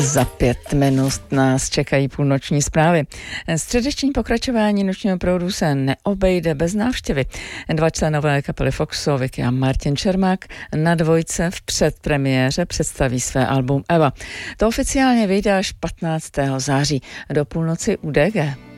Za 5 minut nás čekají půlnoční zprávy. Středeční pokračování nočního proudu se neobejde bez návštěvy. 2 členové kapely Foxo, Vicky a Martin Čermák, na Dvojce v předpremiéře představí své album Eva. To oficiálně vyjde až 15. září do půlnoci u DG.